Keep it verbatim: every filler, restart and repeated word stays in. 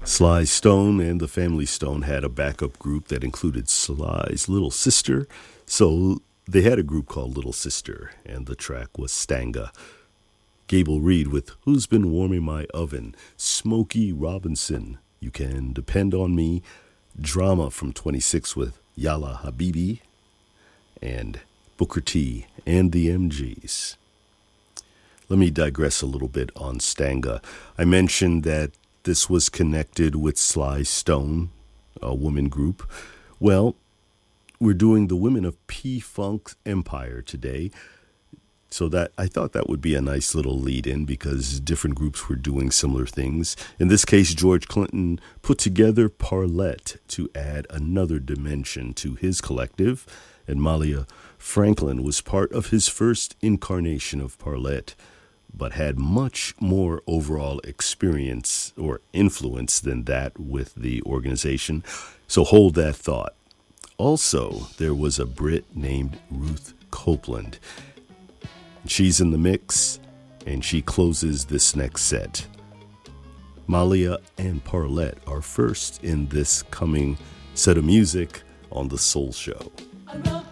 Sly Stone and the Family Stone had a backup group that included Sly's little sister, so they had a group called Little Sister, and the track was Stanga. Gable Reed with Who's Been Warming My Oven, Smokey Robinson, You Can Depend on Me, Drama from twenty-six with Yalla Habibi, and Booker T and the M Gs. Let me digress a little bit on Stanga. I mentioned that this was connected with Sly Stone, a woman group. Well, we're doing the Women of P-Funk Empire today. So that I thought that would be a nice little lead-in because different groups were doing similar things. In this case, George Clinton put together Parlette to add another dimension to his collective, and Malia Franklin was part of his first incarnation of Parlette, but had much more overall experience or influence than that with the organization. So hold that thought. Also, there was a Brit named Ruth Copeland. She's in the mix, and she closes this next set. Malia and Parlette are first in this coming set of music on The Soul Show. I wrote